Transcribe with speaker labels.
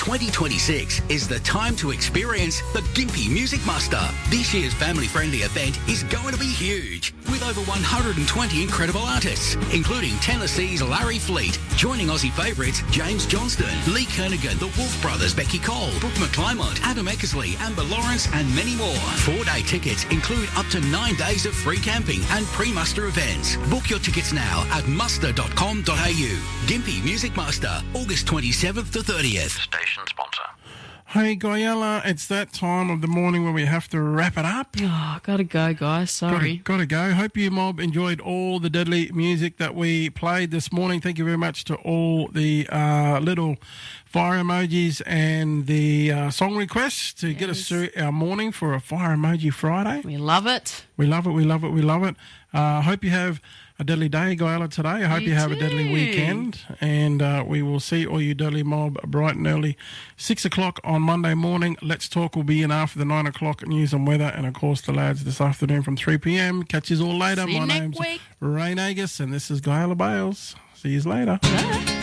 Speaker 1: 2026 is the time to experience the Gympie Music Muster. This year's family-friendly event is going to be huge, with over 120 incredible artists, including Tennessee's Larry Fleet, joining Aussie favourites James Johnston, Lee Kernaghan, the Wolf Brothers, Becky Cole, Brooke McClymont, Adam Eckersley, Amber Lawrence and many more. 4-day tickets include up to 9 days of free camping and pre-muster events. Book your tickets now at muster.com.au. Gympie Music Muster, August 27th to 30th.
Speaker 2: Station sponsor.
Speaker 3: Hey, Guyella, it's that time of the morning where we have to wrap it up.
Speaker 4: Oh, gotta go, guys. Sorry.
Speaker 3: Gotta go. Hope you, mob, enjoyed all the deadly music that we played this morning. Thank you very much to all the little fire emojis and the song requests to get us through our morning for a Fire Emoji Friday.
Speaker 4: We love it.
Speaker 3: We love it. We love it. We love it. Hope you have a deadly day, Guyella, today. I hope you have a deadly weekend. And we will see all you deadly mob bright and early. 6 o'clock on Monday morning. Let's Talk will be in after the 9 o'clock news and weather. And, of course, the lads this afternoon from 3 p.m. Catch you all later.
Speaker 4: See you
Speaker 3: My
Speaker 4: next
Speaker 3: name's
Speaker 4: week.
Speaker 3: Ray Nagus, and this is Guyella Bales. See you later.
Speaker 4: Bye.